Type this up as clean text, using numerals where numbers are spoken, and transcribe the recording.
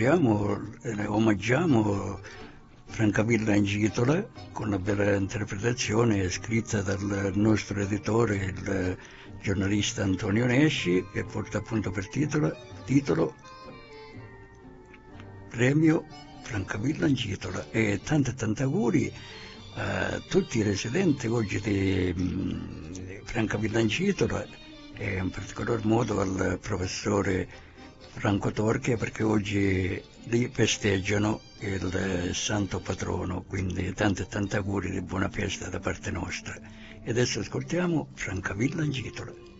onoriamo e omaggiamo Francavilla Angitola con una bella interpretazione scritta dal nostro editore, il giornalista Antonio Nesci, che porta appunto per titolo Premio Francavilla Angitola. E tanti auguri a tutti i residenti oggi di Francavilla Angitola e in particolar modo al professore Franco Torche, perché oggi lì festeggiano il santo patrono, quindi tanti auguri di buona festa da parte nostra. E adesso ascoltiamo Francavilla Angitola.